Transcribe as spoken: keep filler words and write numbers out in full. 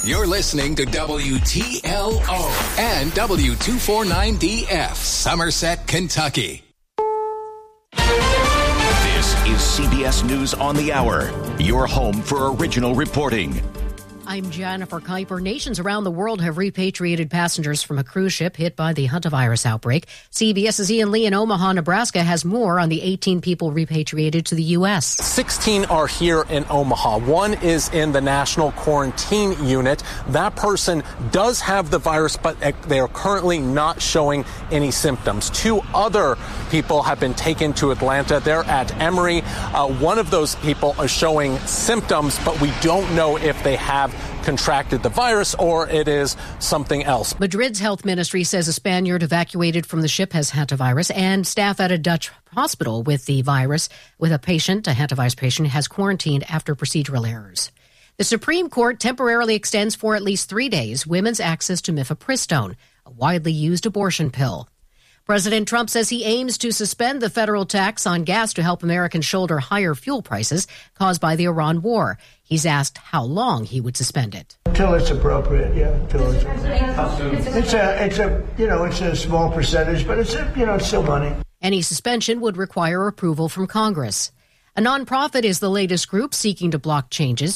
You're listening to W T L O and W two forty-nine D F, Somerset, Kentucky. This is C B S News on the Hour, your home for original reporting. I'm Jennifer Kuiper. Nations around the world have repatriated passengers from a cruise ship hit by the hantavirus outbreak. CBS's Ian Lee in Omaha, Nebraska has more on the eighteen people repatriated to the U S. sixteen are here in Omaha. One is in the National Quarantine Unit. That person does have the virus, but they are currently not showing any symptoms. Two other people have been taken to Atlanta. They're at Emory. Uh, one of those people is showing symptoms, but we don't know if they have contracted the virus or it is something else. Madrid's health ministry says a Spaniard evacuated from the ship has hantavirus, and staff at a Dutch hospital with the virus, with a patient, a hantavirus patient, has quarantined after procedural errors. The Supreme Court temporarily extends for at least three days women's access to mifepristone, a widely used abortion pill. President Trump says he aims to suspend the federal tax on gas to help Americans shoulder higher fuel prices caused by the Iran war. He's asked how long he would suspend it. Until it's appropriate, yeah. Until it's, it's a, it's a, you know, it's a small percentage, but it's, a, you know, it's still money. Any suspension would require approval from Congress. A nonprofit is the latest group seeking to block changes